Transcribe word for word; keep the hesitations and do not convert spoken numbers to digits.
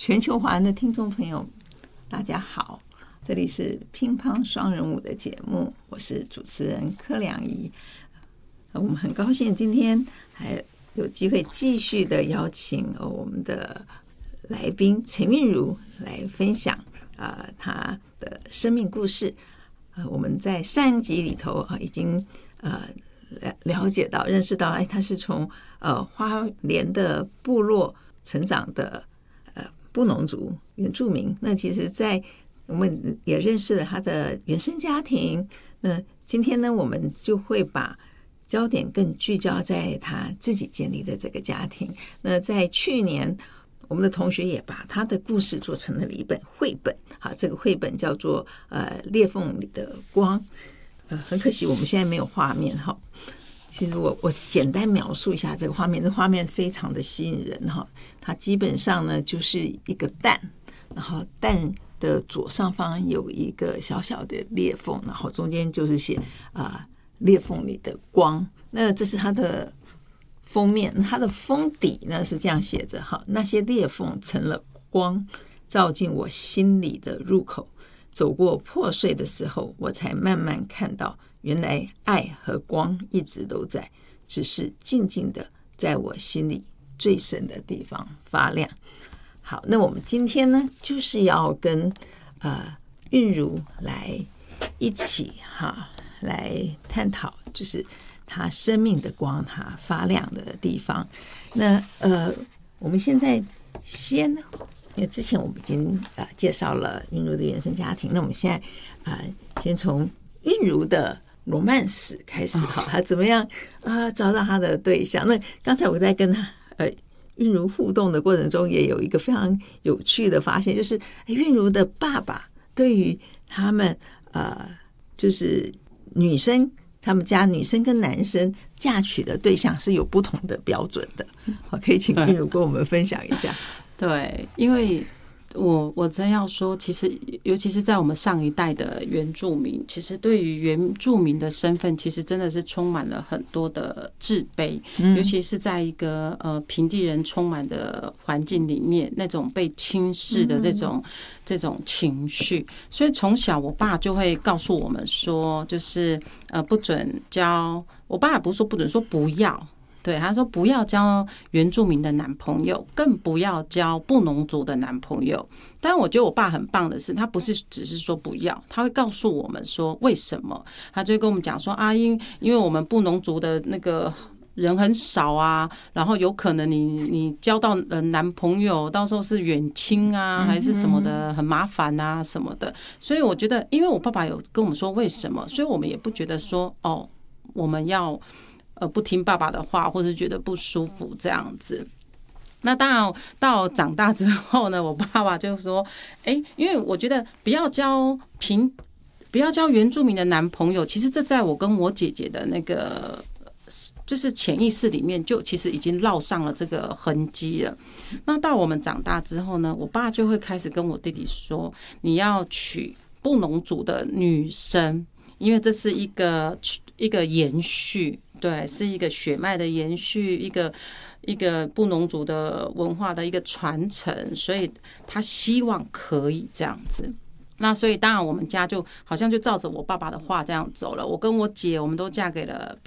全球华人的听众朋友，大家好，这里是乒乓双人舞的节目，我是主持人柯良仪。我们很高兴今天还有机会继续的邀请我们的来宾陈韵如来分享呃她的生命故事。呃，我们在上一集里头啊、呃、已经呃了解到、认识到，哎，她是从呃花莲的部落成长的呃布农族原住民。那其实，在我们也认识了她的原生家庭。那今天呢，我们就会把焦点更聚焦在她自己建立的这个家庭。那在去年，我们的同学也把他的故事做成了一本绘本，好，这个绘本叫做呃裂缝里的光。呃，很可惜我们现在没有画面哈。其实我我简单描述一下这个画面，这画面非常的吸引人哈。它基本上呢就是一个蛋，然后蛋的左上方有一个小小的裂缝，然后中间就是写啊、呃、裂缝里的光。那这是它的封面，它的封底呢是这样写着哈：那些裂缝成了光，照进我心里的入口。走过破碎的时候，我才慢慢看到，原来爱和光一直都在，只是静静的在我心里最深的地方发亮。好，那我们今天呢，就是要跟呃韵如来一起哈来探讨，就是他生命的光，他发亮的地方。那呃，我们现在先，因为之前我们已经呃介绍了韵如的原生家庭，那我们现在呃先从韵如的罗曼史开始，好，他怎么样啊、呃、找到他的对象？那刚才我在跟他呃韵如互动的过程中，也有一个非常有趣的发现，就是韵如的爸爸对于他们呃就是女生。他们家女生跟男生嫁娶的对象是有不同的标准的，好，可以请韵如跟我们分享一下。 对，因为我我真要说，其实尤其是在我们上一代的原住民，其实对于原住民的身份，其实真的是充满了很多的自卑，嗯、尤其是在一个呃平地人充满的环境里面，那种被轻视的这种、嗯、这种情绪。所以从小我爸就会告诉我们说，就是呃不准交，我爸也不是说不准，说不要。对，他说不要交原住民的男朋友，更不要交布农族的男朋友。但我觉得我爸很棒的是，他不是只是说不要，他会告诉我们说为什么。他就会跟我们讲说啊，因因为我们布农族的那个人很少啊，然后有可能你你交到男朋友，到时候是远亲啊，还是什么的，很麻烦啊什么的。所以我觉得，因为我爸爸有跟我们说为什么，所以我们也不觉得说哦，我们要。呃，不听爸爸的话，或者觉得不舒服这样子。那当然，到长大之后呢，我爸爸就说：“哎、欸，因为我觉得不要交平，不要交原住民的男朋友。其实这在我跟我姐姐的那个就是潜意识里面，就其实已经烙上了这个痕迹了。那到我们长大之后呢，我爸就会开始跟我弟弟说：你要娶布农族的女生，因为这是一个一个延续。”对，是一个血脉的延续，一个一个布农族的文化的一个传承，所以他希望可以这样子。那所以当然我们家就好像就照着我爸爸的话这样走了。我跟我姐，我们都嫁给了